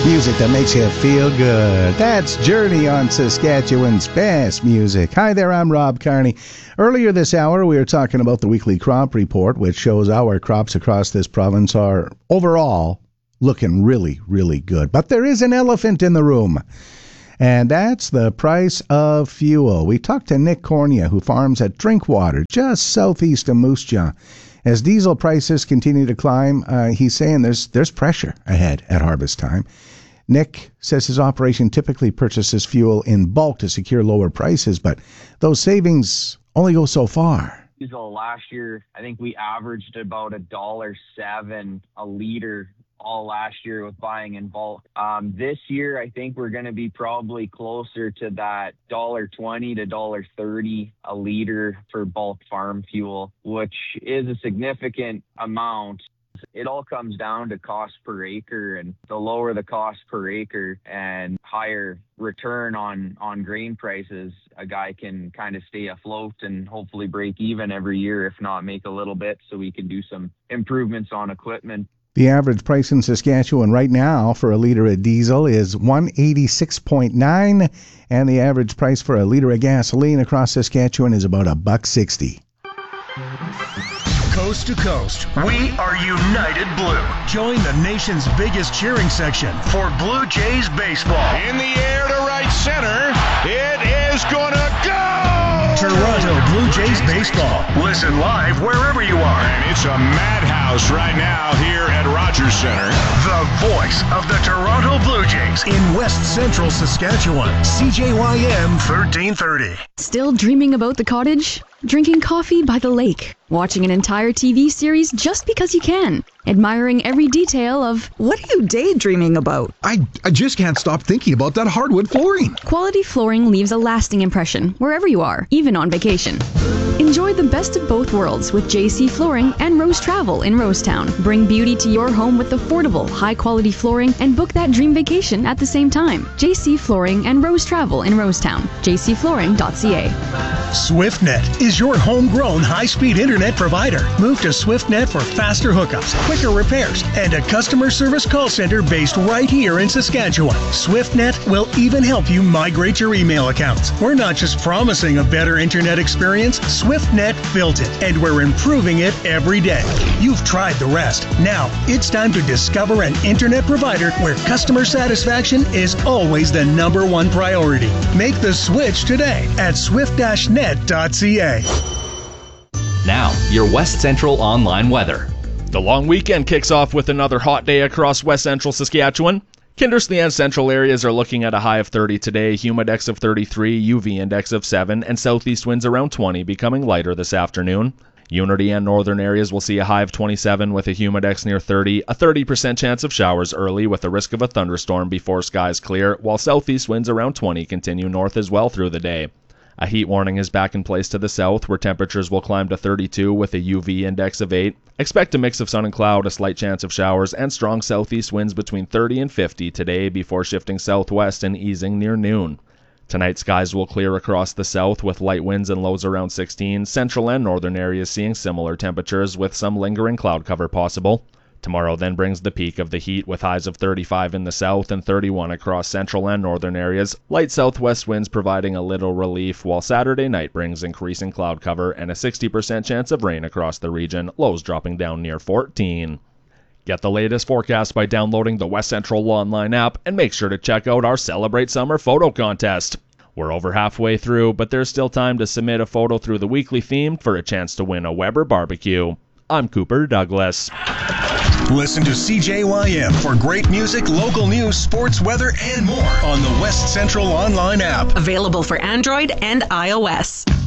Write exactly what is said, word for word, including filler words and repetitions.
Music that makes you feel good. That's Journey on Saskatchewan's best music. Hi there, I'm Rob Carney. Earlier this hour, we were talking about the weekly crop report, which shows our crops across this province are overall looking really, really good. But there is an elephant in the room, and that's the price of fuel. We talked to Nick Cornia, who farms at Drinkwater, just southeast of Moose Jaw. As diesel prices continue to climb, uh, he's saying there's there's pressure ahead at harvest time. Nick says his operation typically purchases fuel in bulk to secure lower prices, but those savings only go so far. Diesel last year, I think we averaged about a dollar seven a liter all last year with buying in bulk. Um, this year, I think we're going to be probably closer to that dollar twenty to dollar thirty a liter for bulk farm fuel, which is a significant amount. It all comes down to cost per acre, and the lower the cost per acre and higher return on, on grain prices, a guy can kind of stay afloat and hopefully break even every year, if not make a little bit, so we can do some improvements on equipment. The average price in Saskatchewan right now for a liter of diesel is one eighty-six point nine, and the average price for a liter of gasoline across Saskatchewan is about a buck sixty. Coast to coast, we are United Blue. Join the nation's biggest cheering section for Blue Jays baseball. In the air to right center, it is gonna go! Toronto Blue Jays baseball. Listen live wherever you are. And it's a madhouse right now here at Rogers Center. The voice of the Toronto Blue Jays in West Central Saskatchewan. C J Y M thirteen thirty. Still dreaming about the cottage? Drinking coffee by the lake? Watching an entire T V series just because you can? Admiring every detail of... What are you daydreaming about? I, I just can't stop thinking about that hardwood flooring. Quality flooring leaves a lasting impression wherever you are, even on vacation. Enjoy the best of both worlds with J C Flooring and Rose Travel in Rosetown. Bring beauty to your home with affordable, high-quality flooring and book that dream vacation at the same time. J C Flooring and Rose Travel in Rosetown. j c flooring dot c a. SwiftNet is your homegrown high-speed internet provider. Move to SwiftNet for faster hookups, quicker repairs, and a customer service call center based right here in Saskatchewan. SwiftNet will even help you migrate your email accounts. We're not just promising a better internet experience, SwiftNet built it, and we're improving it every day. You've tried the rest. Now, it's time to discover an internet provider where customer satisfaction is always the number one priority. Make the switch today at swift dash net dot c a. Now, your West Central online weather. The long weekend kicks off with another hot day across West Central Saskatchewan. Kindersley and central areas are looking at a high of thirty today, humidex of thirty-three, U V index of seven, and southeast winds around twenty, becoming lighter this afternoon. Unity and northern areas will see a high of twenty-seven with a humidex near thirty, a thirty percent chance of showers early with the risk of a thunderstorm before skies clear, while southeast winds around twenty continue north as well through the day. A heat warning is back in place to the south, where temperatures will climb to thirty-two with a U V index of eight. Expect a mix of sun and cloud, a slight chance of showers, and strong southeast winds between thirty and fifty today before shifting southwest and easing near noon. Tonight, skies will clear across the south with light winds and lows around sixteen. Central and northern areas seeing similar temperatures with some lingering cloud cover possible. Tomorrow then brings the peak of the heat with highs of thirty-five in the south and thirty-one across central and northern areas. Light southwest winds providing a little relief, while Saturday night brings increasing cloud cover and a sixty percent chance of rain across the region, lows dropping down near fourteen. Get the latest forecast by downloading the West Central Online app, and make sure to check out our Celebrate Summer photo contest. We're over halfway through, but there's still time to submit a photo through the weekly theme for a chance to win a Weber barbecue. I'm Cooper Douglas. Listen to C J Y M for great music, local news, sports, weather, and more on the West Central Online app. Available for Android and iOS.